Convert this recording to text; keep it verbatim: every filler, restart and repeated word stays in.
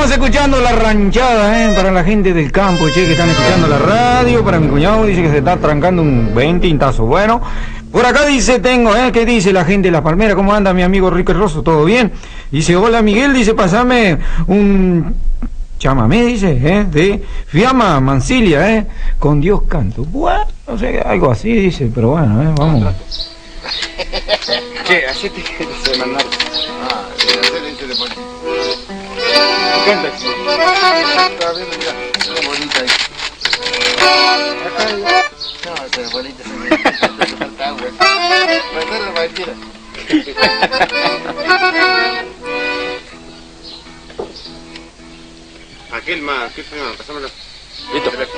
Estamos escuchando la ranchada, ¿eh? Para la gente del campo, che, que están escuchando la radio. Para mi cuñado dice que se está trancando un veintintazo. Bueno, por acá dice, tengo, ¿eh? ¿Qué dice la gente de La Palmera? ¿Cómo anda mi amigo Rico Rosso? ¿Todo bien? Dice, hola Miguel, dice, pasame un chamamé, dice, ¿eh? De Fiamma Mancilia, ¿eh? Con Dios canto. Bueno, no sé, algo así dice, pero bueno, ¿eh? Vamos. Che, hacete que se mandar. Ah, hacete ese de política. Canta. Está bien, mira, una bolita ahí. Acá hay. No, esa bolita se me falta agua. Meterla cualquiera. Aquel más, ¿qué fue? Pasámoslo. Listo.